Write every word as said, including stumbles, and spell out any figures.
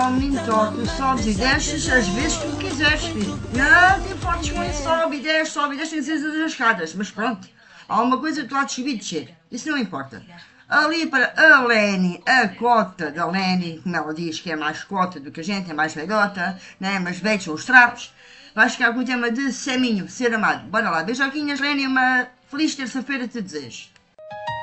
Não, menino torto, tu sobes e desces as vezes que tu quiseres, filho. Não te importes com isso, sobe e desce, sobe e desce, tem que ser todas as escadas. Mas pronto, há uma coisa que tu há de subir e descer. Isso não importa. Ali para a Leni, a cota da Leni, como ela diz que é mais cota do que a gente, é mais velhota, né? Mas velhos são os trapos. Vais ficar com o tema de Saminho, ser amado. Bora lá, beijoquinhas, Leni, uma feliz terça-feira te desejo.